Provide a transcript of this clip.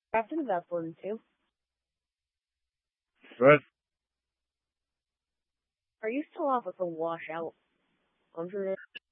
Captain about 42. Good. Are you still off with the washout 100?